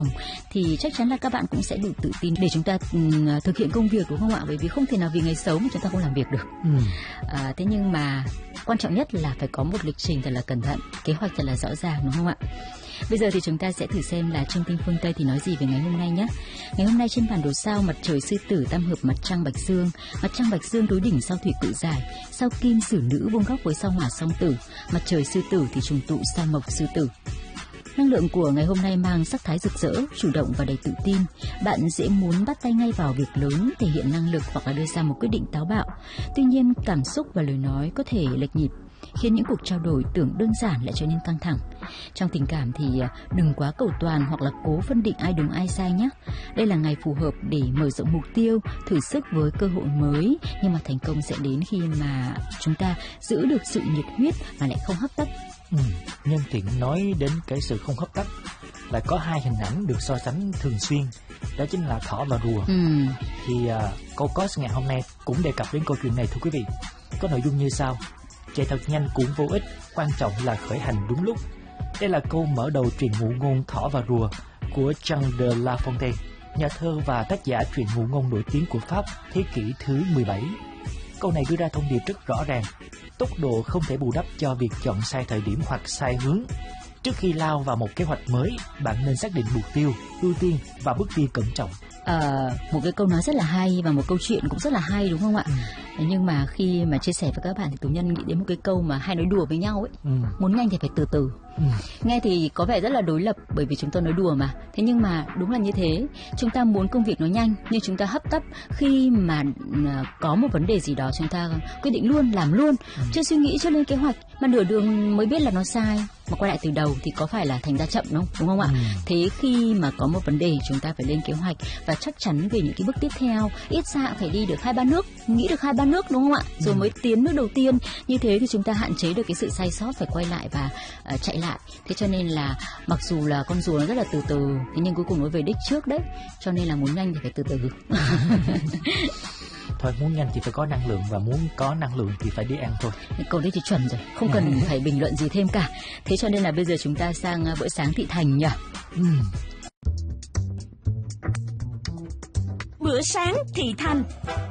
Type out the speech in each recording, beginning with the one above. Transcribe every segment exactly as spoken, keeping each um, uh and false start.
thì chắc chắn là các bạn cũng sẽ đủ tự tin để chúng ta um, thực hiện công việc, đúng không ạ? Bởi vì không thể nào vì ngày xấu mà chúng ta không làm việc được. Ừ. À, thế nhưng mà quan trọng nhất là phải có một lịch trình thật là cẩn thận, kế hoạch thật là rõ ràng, đúng không ạ? Bây giờ thì chúng ta sẽ thử xem là Trung tinh phương Tây thì nói gì về ngày hôm nay nhé. Ngày hôm nay trên bản đồ sao, mặt trời Sư Tử tam hợp mặt trăng Bạch Dương. Mặt trăng Bạch Dương đối đỉnh sao Thủy Cự Giải, sao Kim Sử Nữ vuông góc với sao Hỏa Song Tử. Mặt trời Sư Tử thì trùng tụ sao Mộc Sư Tử. Năng lượng của ngày hôm nay mang sắc thái rực rỡ, chủ động và đầy tự tin. Bạn dễ muốn bắt tay ngay vào việc lớn, thể hiện năng lực hoặc là đưa ra một quyết định táo bạo. Tuy nhiên, cảm xúc và lời nói có thể lệch nhịp, khiến những cuộc trao đổi tưởng đơn giản lại trở nên căng thẳng. Trong tình cảm thì đừng quá cầu toàn hoặc là cố phân định ai đúng ai sai nhé. Đây là ngày phù hợp để mở rộng mục tiêu, thử sức với cơ hội mới, nhưng mà thành công sẽ đến khi mà chúng ta giữ được sự nhiệt huyết mà lại không hấp tấp. Ừ, nhân tiện nói đến cái sự không hấp tấp, lại có hai hình ảnh được so sánh thường xuyên, đó chính là thỏ và rùa. Ừ. Thì uh, câu COS ngày hôm nay cũng đề cập đến câu chuyện này thưa quý vị. Có nội dung như sau: chạy thật nhanh cũng vô ích, quan trọng là khởi hành đúng lúc. Đây là câu mở đầu truyện ngụ ngôn Thỏ và Rùa của Jean de La Fontaine, nhà thơ và tác giả truyện ngụ ngôn nổi tiếng của Pháp thế kỷ thứ mười bảy. Câu này đưa ra thông điệp rất rõ ràng: tốc độ không thể bù đắp cho việc chọn sai thời điểm hoặc sai hướng. Trước khi lao vào một kế hoạch mới, bạn nên xác định mục tiêu, ưu tiên và bước đi cẩn trọng. À, một cái câu nói rất là hay và một câu chuyện cũng rất là hay, đúng không ạ? Ừ. Nhưng mà khi mà chia sẻ với các bạn thì Tú Nhân nghĩ đến một cái câu mà hay nói đùa với nhau ấy. Ừ. Muốn nhanh thì phải từ từ. Ừ. Nghe thì có vẻ rất là đối lập bởi vì chúng ta nói đùa mà. Thế nhưng mà đúng là như thế. Chúng ta muốn công việc nó nhanh nhưng chúng ta hấp tấp khi mà có một vấn đề gì đó chúng ta quyết định luôn, làm luôn, ừ. chưa suy nghĩ, chưa lên kế hoạch mà nửa đường mới biết là nó sai, mà quay lại từ đầu thì có phải là thành ra chậm không? Đúng không ạ? Ừ. Thế khi mà có một vấn đề chúng ta phải lên kế hoạch và chắc chắn về những cái bước tiếp theo, ít ra phải đi được hai ba nước, nghĩ được hai ba nước, đúng không ạ? Rồi ừ. mới tiến nước đầu tiên. Như thế thì chúng ta hạn chế được cái sự sai sót phải quay lại và uh, chạy lại. Thế cho nên là mặc dù là con rùa nó rất là từ từ, thế nhưng cuối cùng nó về đích trước đấy. Cho nên là muốn nhanh thì phải từ từ. Thôi, muốn nhanh thì phải có năng lượng, và muốn có năng lượng thì phải đi ăn thôi. Câu đấy thì chuẩn rồi, không cần phải bình luận gì thêm cả. Thế cho nên là bây giờ chúng ta sang bữa sáng thị thành nhỉ? Ừ. Bữa sáng thị thành.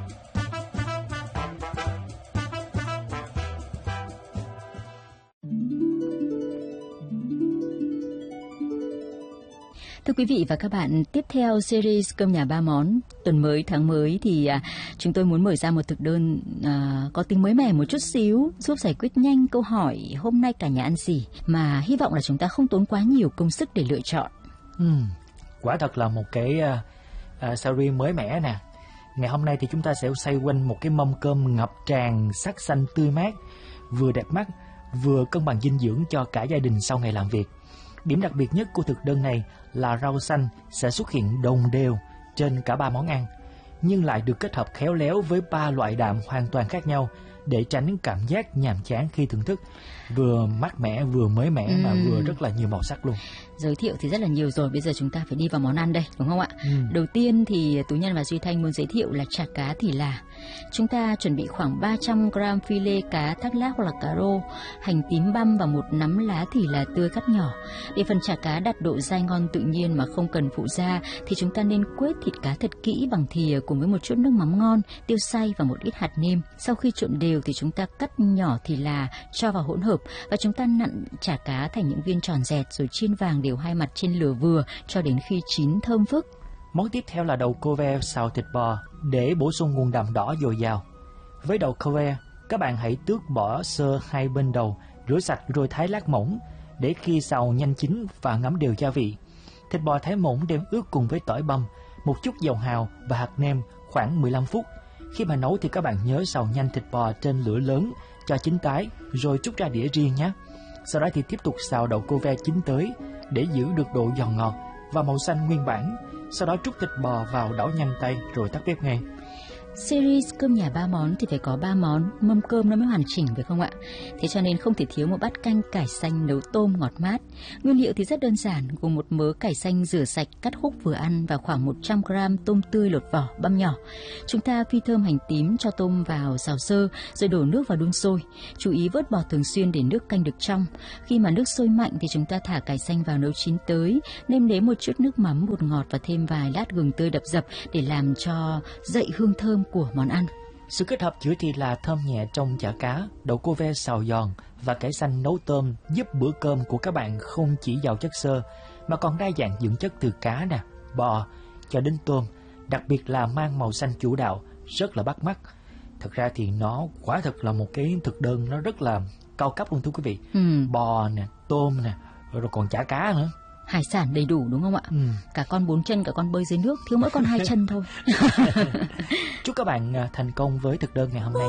Thưa quý vị và các bạn, tiếp theo series Cơm nhà ba món tuần mới tháng mới thì à, chúng tôi muốn mở ra một thực đơn à, có tính mới mẻ một chút xíu, giúp giải quyết nhanh câu hỏi hôm nay cả nhà ăn gì, mà hy vọng là chúng ta không tốn quá nhiều công sức để lựa chọn. Ừ, quả thật là một cái uh, uh, series mới mẻ nè. Ngày hôm nay thì chúng ta sẽ xoay quanh một cái mâm cơm ngập tràn sắc xanh tươi mát, vừa đẹp mắt, vừa cân bằng dinh dưỡng cho cả gia đình sau ngày làm việc. Điểm đặc biệt nhất của thực đơn này là rau xanh sẽ xuất hiện đồng đều trên cả ba món ăn, nhưng lại được kết hợp khéo léo với ba loại đạm hoàn toàn khác nhau để tránh cảm giác nhàm chán khi thưởng thức. Vừa mát mẻ, vừa mới mẻ ừ. mà vừa rất là nhiều màu sắc luôn. Giới thiệu thì rất là nhiều rồi, bây giờ chúng ta phải đi vào món ăn đây, đúng không ạ? Ừ. Đầu tiên thì Tú Nhân và Duy Thanh muốn giới thiệu là chả cá thì là. Chúng ta chuẩn bị khoảng ba trăm gam phi lê cá thác lác hoặc là cá rô, hành tím băm và một nắm lá thì là tươi cắt nhỏ. Để phần chả cá đạt độ dai ngon tự nhiên mà không cần phụ gia thì chúng ta nên quết thịt cá thật kỹ bằng thìa cùng với một chút nước mắm ngon, tiêu xay và một ít hạt nêm. Sau khi trộn đều thì chúng ta cắt nhỏ thì là cho vào hỗn hợp và chúng ta nặn chả cá thành những viên tròn dẹt rồi chiên vàng đều hai mặt trên lửa vừa cho đến khi chín thơm phức. Món tiếp theo là đậu cô ve xào thịt bò để bổ sung nguồn đạm đỏ dồi dào. Với đậu cô ve, các bạn hãy tước bỏ xơ hai bên đầu, rửa sạch rồi thái lát mỏng để khi xào nhanh chín và ngấm đều gia vị. Thịt bò thái mỏng đem ướp cùng với tỏi băm, một chút dầu hào và hạt nêm khoảng mười lăm phút. Khi mà nấu thì các bạn nhớ xào nhanh thịt bò trên lửa lớn cho chín tái rồi trút ra đĩa riêng nhé. Sau đó thì tiếp tục xào đậu cô ve chín tới để giữ được độ giòn ngọt và màu xanh nguyên bản. Sau đó trút thịt bò vào đảo nhanh tay rồi tắt bếp ngay. Series cơm nhà ba món thì phải có ba món, mâm cơm nó mới hoàn chỉnh phải không ạ? Thế cho nên không thể thiếu một bát canh cải xanh nấu tôm ngọt mát. Nguyên liệu thì rất đơn giản, gồm một mớ cải xanh rửa sạch, cắt khúc vừa ăn và khoảng một trăm gam tôm tươi lột vỏ, băm nhỏ. Chúng ta phi thơm hành tím, cho tôm vào xào sơ, rồi đổ nước vào đun sôi. Chú ý vớt bọt thường xuyên để nước canh được trong. Khi mà nước sôi mạnh thì chúng ta thả cải xanh vào nấu chín tới, nêm nếm một chút nước mắm bột ngọt và thêm vài lát gừng tươi đập dập để làm cho dậy hương thơm của món ăn. Sự kết hợp giữa thì là thơm nhẹ trong chả cá, đậu cô ve xào giòn và cải xanh nấu tôm giúp bữa cơm của các bạn không chỉ giàu chất xơ mà còn đa dạng dưỡng chất từ cá nè, bò cho đến tôm, đặc biệt là mang màu xanh chủ đạo, rất là bắt mắt. Thực ra thì nó quả thật là một cái thực đơn nó rất là cao cấp luôn thưa quý vị. Ừ. Bò nè, tôm nè, rồi còn chả cá nữa. Hải sản đầy đủ đúng không ạ? Ừ. Cả con bốn chân, cả con bơi dưới nước, thiếu mỗi con hai chân thôi. Chúc các bạn thành công với thực đơn ngày hôm nay.